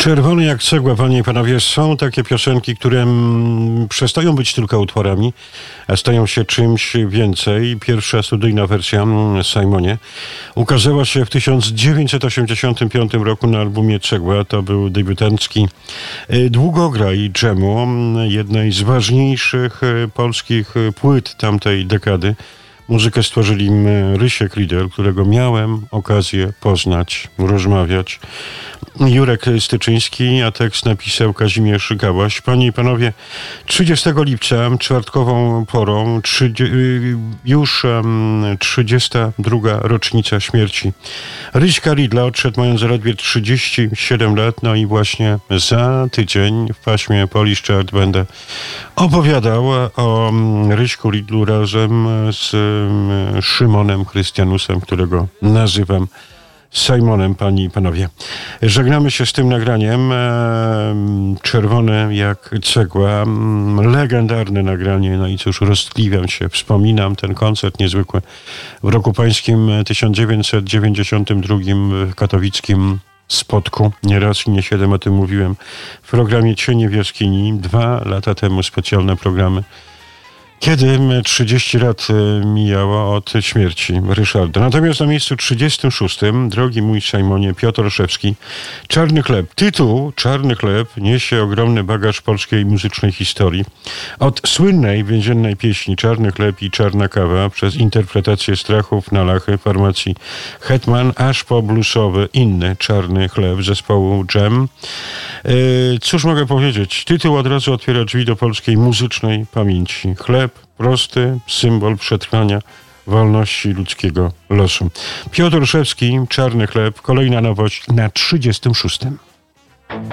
Czerwony jak cegła, panie i panowie, są takie piosenki, które przestają być tylko utworami, a stają się czymś więcej. Pierwsza studyjna wersja Simonie ukazała się w 1985 roku na albumie Cegła. To był debiutancki długograj dżemu, jednej z ważniejszych polskich płyt tamtej dekady. Muzykę stworzyli Rysiek Lider, którego miałem okazję poznać, rozmawiać. Jurek Styczyński, a tekst napisał Kazimierz Gałaś. Panie i panowie, 30 lipca, czwartkową porą, już 32. rocznica śmierci Ryśka Ridla. Odszedł mając zaledwie 37 lat. No i właśnie za tydzień w paśmie Polish Chart będę opowiadał o Ryśku Ridlu razem z Szymonem Chrystianusem, którego nazywam Simonem, panie i panowie. Żegnamy się z tym nagraniem. Czerwone jak cegła. Legendarne nagranie. No i cóż, roztliwiam się. Wspominam ten koncert niezwykły w roku pańskim 1992 w katowickim Spodku. Nie raz i nie 7 o tym mówiłem w programie Cienie w jaskini. 2 lata temu specjalne programy, kiedy 30 lat mijało od śmierci Ryszarda. Natomiast na miejscu 36, drogi mój Simonie, Piotr Olszewski, Czarny chleb. Tytuł Czarny chleb niesie ogromny bagaż polskiej muzycznej historii. Od słynnej więziennej pieśni Czarny chleb i czarna kawa, przez interpretację Strachów na Lachy formacji Hetman, aż po bluesowy inny Czarny chleb zespołu Dżem. Cóż mogę powiedzieć? Tytuł od razu otwiera drzwi do polskiej muzycznej pamięci. Chleb, prosty symbol przetrwania, wolności ludzkiego losu. Piotr Olszewski, Czarny chleb, kolejna nowość na 36.